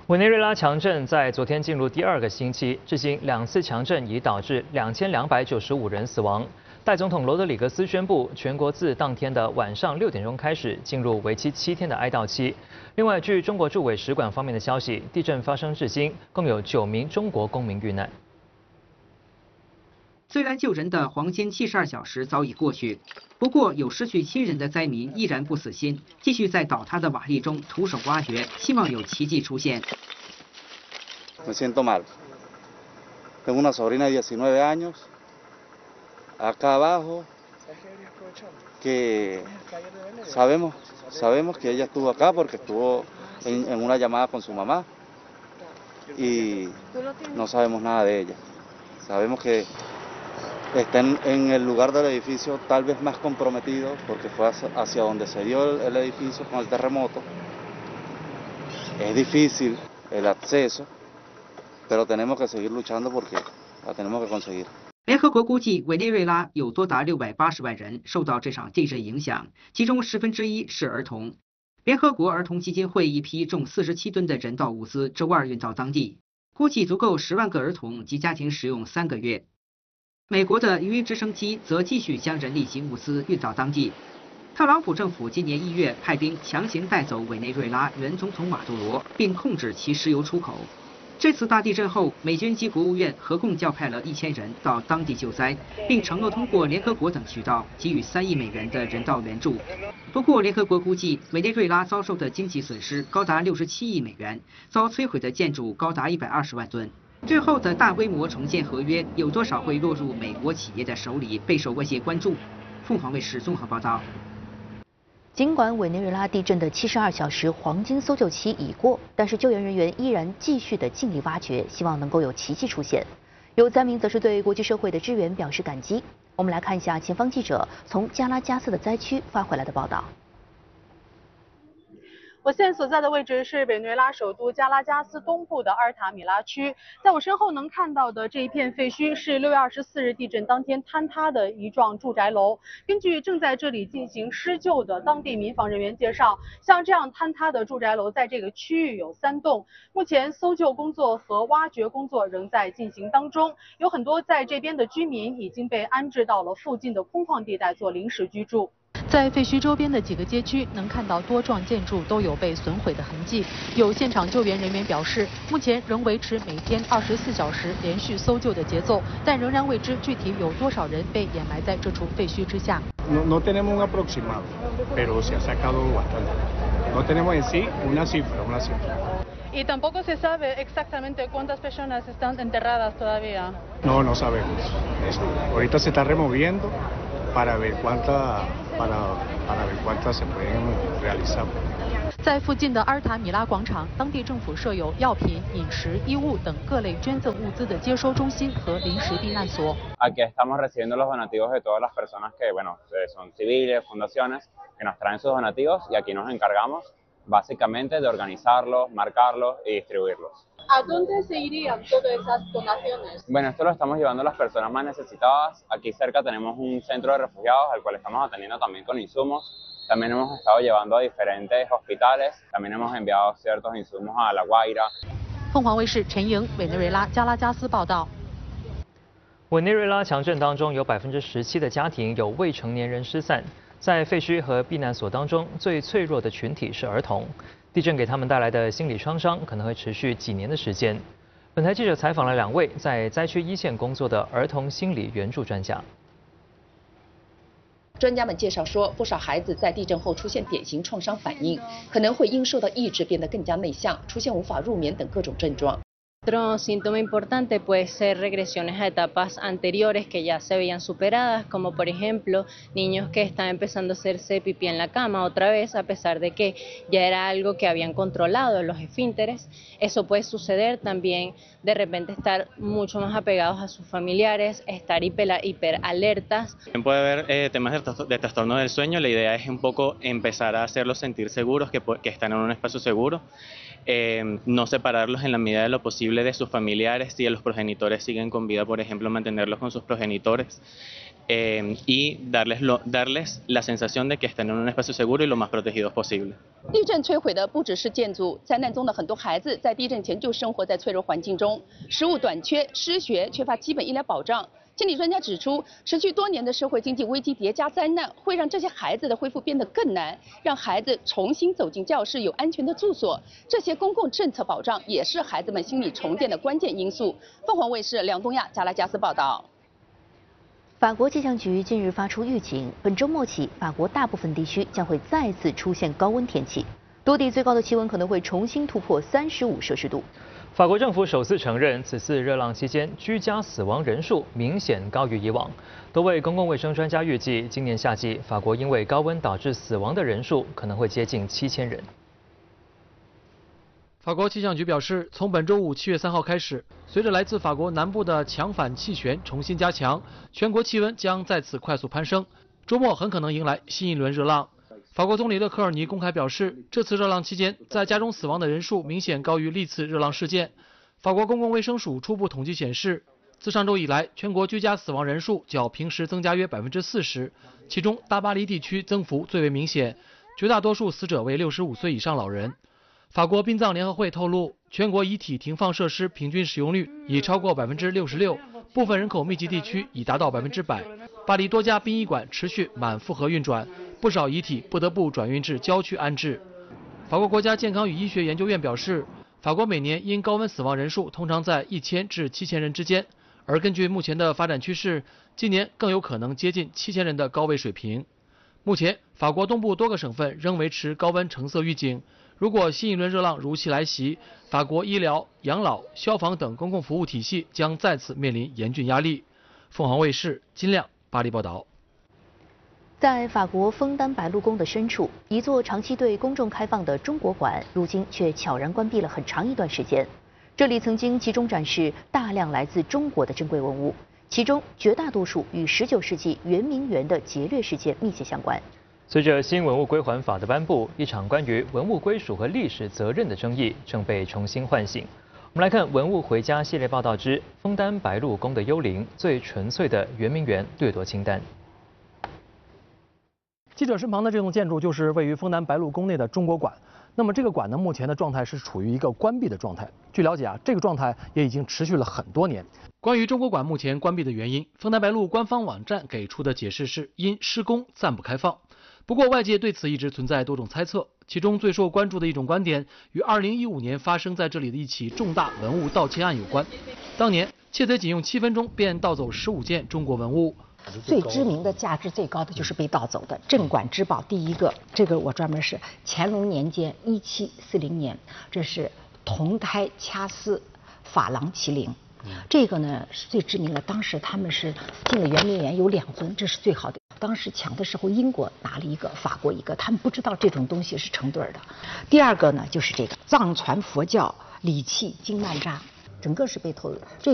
委内瑞拉强震在昨天进入第2个星期，至今2次强震已导致2295人死亡。代总统罗德里格斯宣布，全国自当天的晚上6点钟开始进入为期7天的哀悼期。另外，据中国驻委使馆方面的消息，地震发生至今，共有9名中国公民遇难。 虽然救人的黄金72小时早已过去，不过有失去亲人的灾民依然不死心，继续在倒塌的瓦砾中徒手挖掘，希望有奇迹出现。 Me siento mal. Tengo una sobrina de 19 años acá abajo que sabemos que ella estuvo acá porque estuvo en una llamada con su mamá y no sabemos nada de ella. Sabemos que está en el lugar del edificio tal vez más comprometido porque fue hacia donde se dio el edificio con el terremoto. Es difícil el acceso, pero tenemos que seguir luchando porque la tenemos que conseguir. 联合国估计，委内瑞拉有多达680万人受到这场地震影响，其中1/10是儿童。联合国儿童基金会一批重47吨的人道物资周2运到当地，估计足够10万个儿童及家庭使用3个月。美国的鱼鹰直升机则继续将人力及物资运到当地。特朗普政府今年1月派兵强行带走委内瑞拉原总统马杜罗，并控制其石油出口。这次大地震后，美军及国务院合共调派了1000人到当地救灾，并承诺通过联合国等渠道给予3亿美元的人道援助。不过，联合国估计委内瑞拉遭受的经济损失高达67亿美元，遭摧毁的建筑高达120万吨。最后的大规模重建合约有多少会落入美国企业的手里，备受外界关注。凤凰卫视综合报道。 尽管委内瑞拉地震的72小时黄金搜救期已过，但是救援人员依然继续的尽力挖掘，希望能够有奇迹出现。有灾民则是对国际社会的支援表示感激。我们来看一下前方记者从加拉加斯的灾区发回来的报道。 我现在所在的位置是委内瑞拉首都加拉加斯东部的阿尔塔米拉区，在我身后能看到的这一片废墟是6月24日地震当天坍塌的一幢住宅楼。根据正在这里进行施救的当地民防人员介绍，像这样坍塌的住宅楼在这个区域有3栋，目前搜救工作和挖掘工作仍在进行当中，有很多在这边的居民已经被安置到了附近的空旷地带做临时居住。在废墟周边的几个街区，能看到多幢建筑都有被损毁的痕迹。有现场救援人员表示，目前仍维持每天24小时连续搜救的节奏，但仍然未知具体有多少人被掩埋在这处废墟之下。 No tenemos un aproximado, pero se ha sacado bastante. No tenemos en sí una cifra. Y tampoco se sabe exactamente cuántas personas están enterradas todavía. No sabemos. Ahorita se está removiendo para ver cuántas se pueden realizar. 在附近的阿尔塔米拉广场，当地政府设有药品、饮食、衣物等各类捐赠物资的接收中心和临时避难所。 Aquí estamos recibiendo los donativos de todas las personas que, son civiles, fundaciones, que nos traen sus donativos y aquí nos encargamos básicamente de organizarlos, marcarlos y distribuirlos. ¿A dónde se irían todas esas donaciones? Bueno, esto lo estamos llevando a las personas más necesitadas. Aquí cerca tenemos un centro de refugiados al cual estamos atendiendo también con insumos. También hemos estado llevando a diferentes hospitales. También hemos enviado ciertos insumos a La Guaira. 凤凰卫视陈莹，委内瑞拉加拉加斯报道。 委内瑞拉强震当中有17%的家庭有未成年人失散，在废墟和避难所当中，最脆弱的群体是儿童。地震给他们带来的心理创伤可能会持续几年的时间。本台记者采访了2位在灾区一线工作的儿童心理援助专家。 专家们介绍说，不少孩子在地震后出现典型创伤反应，可能会因受到抑制变得更加内向，出现无法入眠等各种症状。 Otro síntoma importante puede ser regresiones a etapas anteriores que ya se veían superadas, como por ejemplo niños que están empezando a hacerse pipí en la cama otra vez, a pesar de que ya era algo que habían controlado los esfínteres. Eso puede suceder también, de repente estar mucho más apegados a sus familiares, estar hiperalertas. Puede haber temas de trastorno del sueño. La idea es un poco empezar a hacerlos sentir seguros, que están en un espacio seguro. No separarlos en la medida de lo posible de sus familiares. Si los progenitores siguen con vida, por ejemplo, mantenerlos con sus progenitores. y darles la sensación de que están en un espacio seguro y lo más protegidos posible. 地震摧毁的不只是建筑，灾难中的很多孩子在地震前就生活在脆弱环境中，食物短缺、失学、缺乏基本医疗保障。心理专家指出，持续多年的社会经济危机叠加灾难，会让这些孩子的恢复变得更难，让孩子重新走进教室有安全的住所。这些公共政策保障也是孩子们心理重建的关键因素。凤凰卫视梁东亚、加拉加斯报道。 法国气象局近日发出预警，本周末起，法国大部分地区将会再次出现高温天气，多地最高的气温可能会重新突破35摄氏度。 法国政府首次承认，此次热浪期间居家死亡人数明显高于以往。多位公共卫生专家预计，今年夏季法国因为高温导致死亡的人数可能会接近7000人。 法国气象局表示，从本周五7月3号开始，随着来自法国南部的强反气旋重新加强，全国气温将再次快速攀升，周末很可能迎来新一轮热浪。法国总理勒克尔尼公开表示，这次热浪期间，在家中死亡的人数明显高于历次热浪事件。法国公共卫生署初步统计显示，自上周以来，全国居家死亡人数较平时增加约40%，其中大巴黎地区增幅最为明显，绝大多数死者为65岁以上老人。 法国殡葬联合会透露，全国遗体停放设施平均使用率已超过66%，部分人口密集地区已达到100%。巴黎多家殡仪馆持续满负荷运转，不少遗体不得不转运至郊区安置。法国国家健康与医学研究院表示，法国每年因高温死亡人数通常在1000至7000人之间，而根据目前的发展趋势，今年更有可能接近7000人的高位水平。目前，法国东部多个省份仍维持高温橙色预警。 如果新一轮热浪如期来袭，法国医疗、养老、消防等公共服务体系将再次面临严峻压力。凤凰卫视金亮巴黎报道。 在法国枫丹白露宫的深处，一座长期对公众开放的中国馆，如今却悄然关闭了很长一段时间。这里曾经集中展示大量来自中国的珍贵文物，其中绝大多数与19世纪圆明园的劫掠事件密切相关。 随着新文物归还法的颁布，一场关于文物归属和历史责任的争议正被重新唤醒。我们来看《文物回家》系列报道之《枫丹白露宫的幽灵：最纯粹的圆明园掠夺清单》。 记者身旁的这栋建筑就是位于枫丹白露宫内的中国馆。那么这个馆呢，目前的状态是处于一个关闭的状态。据了解啊，这个状态也已经持续了很多年。关于中国馆目前关闭的原因，枫丹白露官方网站给出的解释是因施工暂不开放。 不过，外界对此一直存在多种猜测，其中最受关注的一种观点与2015年发生在这里的一起重大文物盗窃案有关。当年，窃贼仅用7分钟便盗走15件中国文物。 最知名的、价值最高的就是被盗走的镇馆之宝。第一个，这个我专门是乾隆年间1740年，这是铜胎掐丝珐琅麒麟。 这个呢是最知名的，当时他们是进了圆明园有2尊，这是最好的。当时抢的时候，英国拿了一个，法国一个，他们不知道这种东西是成对的。第二个呢就是这个藏传佛教礼器经曼扎，整个是被偷的。这